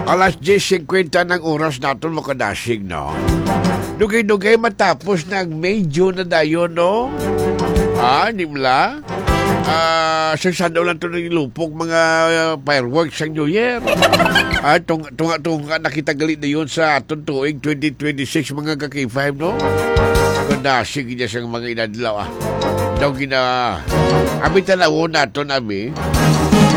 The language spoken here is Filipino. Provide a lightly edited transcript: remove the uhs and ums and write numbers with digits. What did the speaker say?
Alas 10:50 ng oras natin makadasig, no? Dugay-dugay matapos ng May, June na dayon, no? Di mula? Sasadaw lang ito ng lupok mga fireworks sa New Year. Tunga nakita galit na yun sa atong tuig 2026 mga ka-K5, no? Kadasig niya sa mga inadlaw, Daw abi talawo nato nabi.